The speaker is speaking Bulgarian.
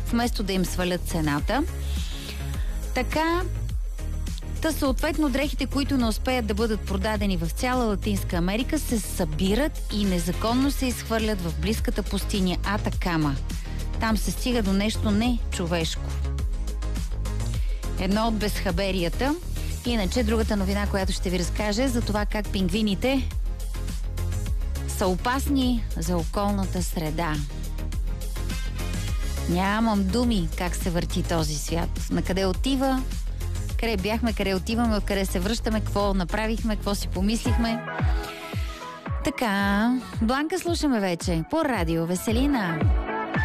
вместо да им свалят цената. Така, съответно дрехите, които не успеят да бъдат продадени в цяла Латинска Америка, се събират и незаконно се изхвърлят в близката пустиня Атакама. Там се стига до нещо нечовешко. Едно от безхаберията. Иначе другата новина, която ще ви разкажа, е за това как пингвините са опасни за околната среда. Нямам думи как се върти този свят. На къде отива, къде бяхме, къде отиваме, откъде се връщаме, какво направихме, какво си помислихме. Така, Бланка слушаме вече по радио Веселина.